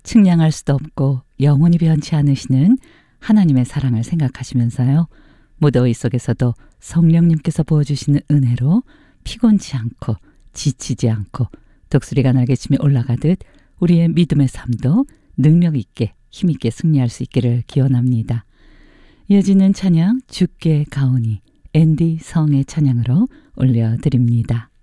측량할 수도 없고 영원히 변치 않으시는 하나님의 사랑을 생각하시면서요. 무더위 속에서도 성령님께서 부어주시는 은혜로 피곤치 않고 지치지 않고 독수리가 날개치며 올라가듯 우리의 믿음의 삶도 능력 있게 힘 있게 승리할 수 있기를 기원합니다. 이어지는 찬양 주께 가오니 앤디 성의 찬양으로 올려드립니다.